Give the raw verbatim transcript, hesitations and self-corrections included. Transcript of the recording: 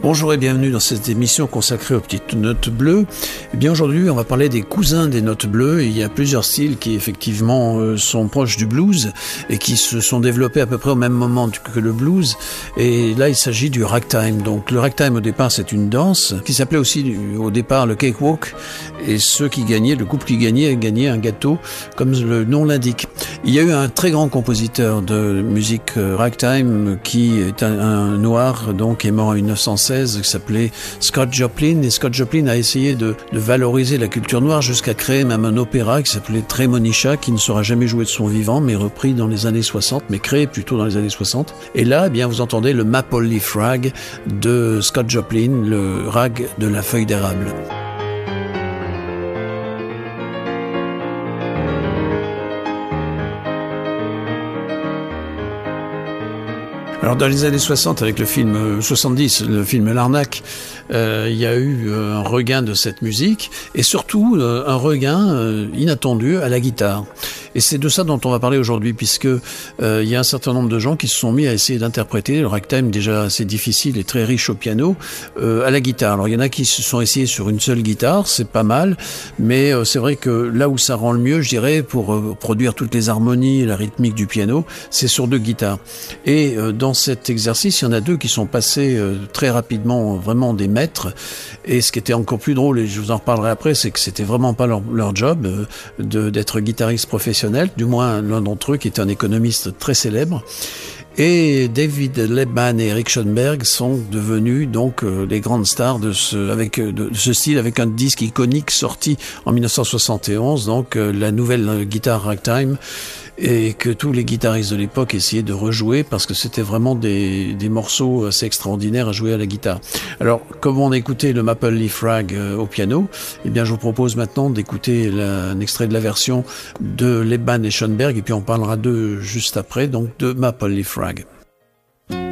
Bonjour et bienvenue dans cette émission consacrée aux petites notes bleues. Eh bien aujourd'hui, on va parler des cousins des notes bleues. Il y a plusieurs styles qui effectivement euh, sont proches du blues et qui se sont développés à peu près au même moment que le blues. Et là, il s'agit du ragtime. Donc le ragtime au départ, c'est une danse qui s'appelait aussi au départ le cakewalk. Et ceux qui gagnaient, le couple qui gagnait, gagnait un gâteau, comme le nom l'indique. Il y a eu un très grand compositeur de musique ragtime qui est un, un noir, donc est mort en dix-neuf cent seize, qui s'appelait Scott Joplin. Et Scott Joplin a essayé de, de valoriser la culture noire jusqu'à créer même un opéra qui s'appelait Tremonisha, qui ne sera jamais joué de son vivant, mais repris dans les années soixante, mais créé plutôt dans les années soixante. Et là, eh bien, vous entendez le Maple Leaf Rag de Scott Joplin, le rag de la feuille d'érable. Alors dans les années soixante, avec le film soixante-dix, le film L'Arnaque, euh, il y a eu un regain de cette musique et surtout euh, un regain euh, inattendu à la guitare. Et c'est de ça dont on va parler aujourd'hui, puisque euh, il y a un certain nombre de gens qui se sont mis à essayer d'interpréter le ragtime déjà assez difficile et très riche au piano euh, à la guitare. Alors il y en a qui se sont essayés sur une seule guitare, c'est pas mal, mais euh, c'est vrai que là où ça rend le mieux, je dirais, pour euh, produire toutes les harmonies et la rythmique du piano, c'est sur deux guitares. Et euh, dans cet exercice, il y en a deux qui sont passés euh, très rapidement vraiment des maîtres. Et ce qui était encore plus drôle, et je vous en reparlerai après, c'est que c'était vraiment pas leur, leur job euh, de, d'être guitariste professionnel, du moins l'un d'entre eux qui est un économiste très célèbre. Et David Lebman et Eric Schoenberg sont devenus donc euh, les grandes stars de ce, avec, de, de ce style, avec un disque iconique sorti en dix-neuf cent soixante et onze, donc euh, la nouvelle euh, guitare ragtime, et que tous les guitaristes de l'époque essayaient de rejouer parce que c'était vraiment des, des morceaux assez extraordinaires à jouer à la guitare. Alors, comme on a écouté le Maple Leaf Rag euh, au piano, eh bien, je vous propose maintenant d'écouter la, un extrait de la version de Lebman et Schoenberg, et puis on parlera d'eux juste après, donc de Maple Leaf Rag.